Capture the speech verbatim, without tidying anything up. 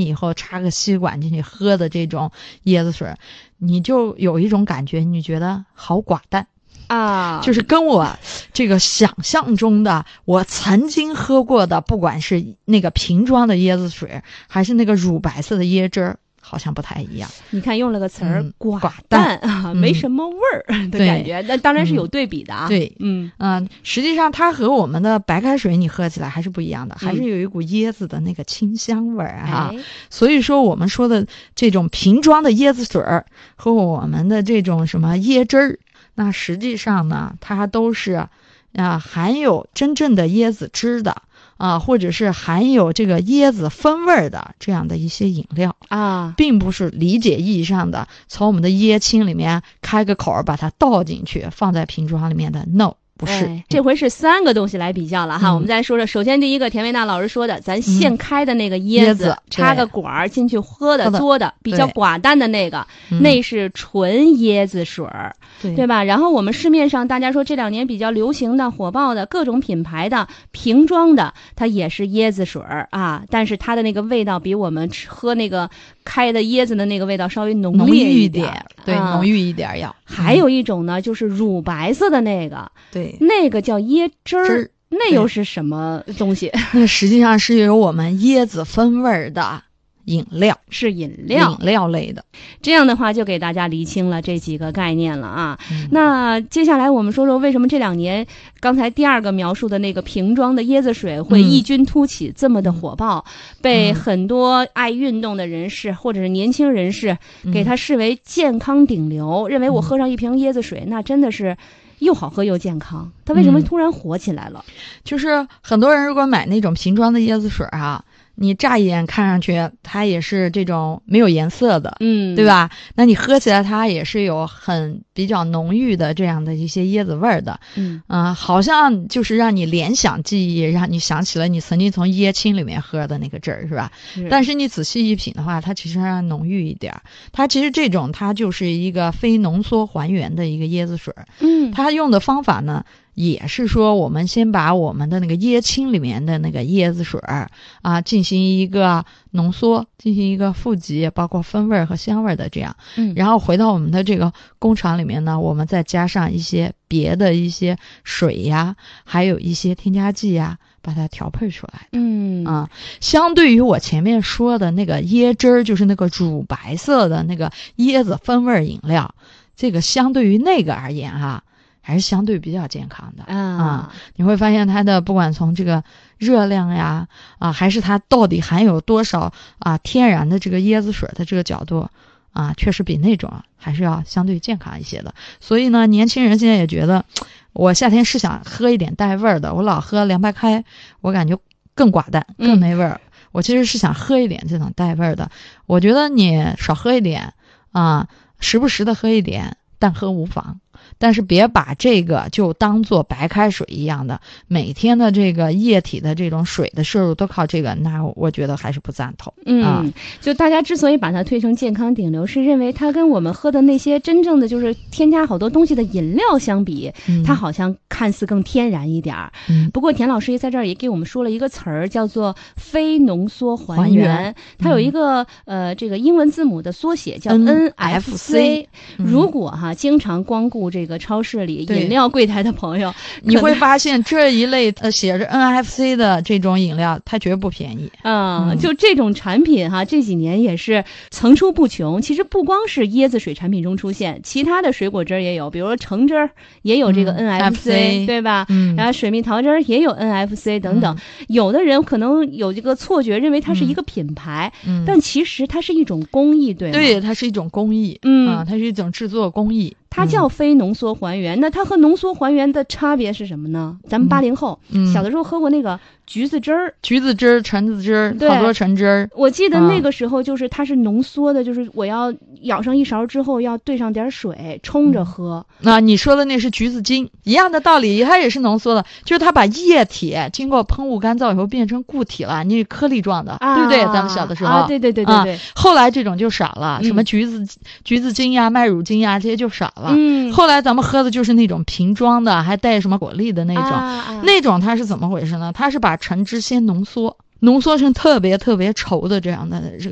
完以后插个吸管进去喝的这种椰子水，你就有一种感觉，你觉得好寡淡啊， 就是跟我这个想象中的我曾经喝过的，不管是那个瓶装的椰子水还是那个乳白色的椰汁儿，好像不太一样。 你看用了个词儿、 嗯、 寡淡啊、 嗯， 没什么味儿的感觉，那当然是有对比的啊。 嗯、对， 嗯嗯、呃，实际上它和我们的白开水你喝起来还是不一样的，嗯、还是有一股椰子的那个清香味儿啊、哎。所以说我们说的这种瓶装的椰子水儿和我们的这种什么椰汁儿，那实际上呢，它都是啊含有真正的椰子汁的。啊，或者是含有这个椰子风味的这样的一些饮料啊， 并不是理解意义上的从我们的椰青里面开个口把它倒进去放在瓶装里面的 no。不是、 哎，这回是三个东西来比较了哈、嗯。我们再说说，首先第一个，田维娜老师说的，咱现开的那个椰子，嗯、椰子插个管儿进去喝的、嘬的，比较寡淡的那个，那是纯椰子水儿，对, 对吧？然后我们市面上大家说这两年比较流行的、火爆的各种品牌的瓶装的，它也是椰子水儿啊，但是它的那个味道比我们喝那个开的椰子的那个味道稍微浓烈一点， 点对、 啊， 浓郁一点要。 还有一种呢，就是乳白色的那个， 对， 那个叫椰汁儿，那又是什么东西？ 那实际上是有我们椰子风味的饮料， 是饮料， 饮料类的。 这样的话就给大家厘清了这几个概念了啊。 嗯、 那接下来我们说说为什么这两年刚才第二个描述的那个瓶装的椰子水会异军突起，这么的火爆，嗯、被很多爱运动的人士或者是年轻人士给它视为健康顶流，嗯、认为我喝上一瓶椰子水，那真的是又好喝又健康。它为什么突然火起来了？ 嗯、就是很多人如果买那种瓶装的椰子水啊，你乍一眼看上去它也是这种没有颜色的， 嗯， 对吧？那你喝起来它也是有很比较浓郁的这样的一些椰子味儿的， 嗯啊、呃，好像就是让你联想记忆，让你想起了你曾经从椰青里面喝的那个汁儿，是吧？ 是。 但是你仔细一品的话，它其实让浓郁一点。它其实这种它就是一个非浓缩还原的一个椰子水， 嗯， 它用的方法呢，也是说我们先把我们的那个椰青里面的那个椰子水啊进行一个浓缩，进行一个富集，包括风味和香味的这样， 嗯， 然后回到我们的这个工厂里面呢，我们再加上一些别的一些水呀，还有一些添加剂呀，把它调配出来的。 嗯啊，相对于我前面说的那个椰汁儿，就是那个乳白色的那个椰子风味饮料，这个相对于那个而言啊，还是相对比较健康的啊、 啊！你会发现它的不管从这个热量呀啊，还是它到底含有多少啊天然的这个椰子水的这个角度啊，确实比那种还是要相对健康一些的。所以呢，年轻人现在也觉得，我夏天是想喝一点带味儿的，我老喝凉白开，我感觉更寡淡，更没味儿。嗯、我其实是想喝一点这种带味儿的。我觉得你少喝一点啊，时不时的喝一点，但喝无妨。但是别把这个就当做白开水一样的，每天的这个液体的这种水的摄入都靠这个，那我觉得还是不赞同。 嗯， 啊、 就大家之所以把它推成健康顶流，是认为它跟我们喝的那些真正的就是添加好多东西的饮料相比， 嗯、 它好像看似更天然一点儿。 嗯， 不过田老师在这儿也给我们说了一个词儿，叫做非浓缩还原， 还原它有一个、嗯、呃这个英文字母的缩写叫 N F C。 嗯、 如果哈经常光顾这个超市里饮料柜台的朋友， 你会发现这一类呃写着 N F C 的这种饮料，它绝不便宜。 嗯， 嗯就这种产品哈，这几年也是层出不穷。其实不光是椰子水产品中出现，其他的水果汁也有，比如说橙汁也有这个 N F C，、嗯、对吧？ 嗯， 然后水蜜桃汁也有 N F C 等等、嗯。有的人可能有这个错觉，认为它是一个品牌， 嗯， 但其实它是一种工艺，对吗？ 对，它是一种工艺， 嗯， 啊，它是一种制作工艺。 它叫非浓缩还原、嗯、那它和浓缩还原的差别是什么呢？咱们八零后、 嗯、 小的时候喝过那个橘子汁儿， 橘子汁儿、橙子汁儿，好多橙汁儿。 我记得那个时候就是它是浓缩的、嗯、就是我要舀上一勺之后要兑上点水冲着喝。 那、嗯啊、你说的那是橘子精，一样的道理，它也是浓缩的，就是它把液体经过喷雾干燥以后变成固体了，你颗粒状的、啊、对不对？咱们小的时候啊，对对对对对、 啊、后来这种就少了、 嗯、 什么橘子橘子精呀、麦乳精呀，这些就少了。 嗯， 后来咱们喝的就是那种瓶装的，还带什么果粒的那种、 啊啊、 那种它是怎么回事呢？它是把橙汁先浓缩浓缩成特别特别稠的这样的